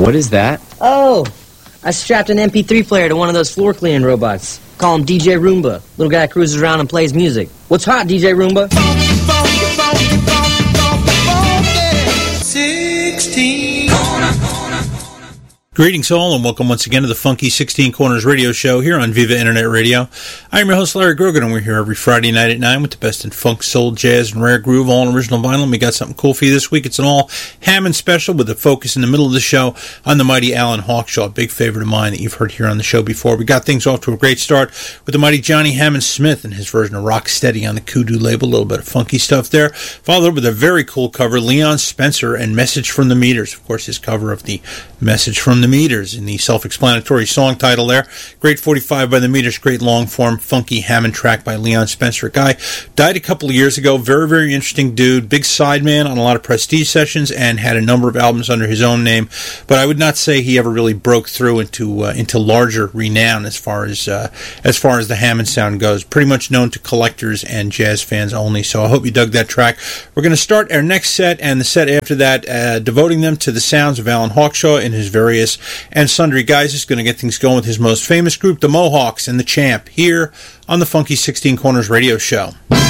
What is that? Oh, I strapped an MP3 player to one of those floor cleaning robots. Call him DJ Roomba. Little guy cruises around and plays music. What's hot, DJ Roomba? 16. Greetings all, and welcome once again to the Funky 16 Corners radio show here on Viva Internet Radio. I'm your host, Larry Grogan, and we're here every Friday night at 9 with the best in funk, soul, jazz, and rare groove, all on original vinyl. And we got something cool for you this week. It's an all Hammond special with a focus in the middle of the show on the mighty Alan Hawkshaw, a big favorite of mine that you've heard here on the show before. We got things off to a great start with the mighty Johnny Hammond Smith and his version of Rock Steady on the Kudu label. A little bit of funky stuff there. Followed up with a very cool cover, Leon Spencer and Message from the Meters. Of course, his cover of the Message from the Meters in the self-explanatory song title there. Great 45 by the Meters, great long-form funky Hammond track by Leon Spencer. A guy died a couple of years ago, very, very interesting dude, big sideman on a lot of prestige sessions and had a number of albums under his own name, but I would not say he ever really broke through into larger renown as far as the Hammond sound goes. Pretty much known to collectors and jazz fans only, so I hope you dug that track. We're going to start our next set and the set after that, devoting them to the sounds of Alan Hawkshaw and his various and sundry guys. Is going to get things going with his most famous group, the Mohawks and the Champ, here on the Funky 16 Corners radio show.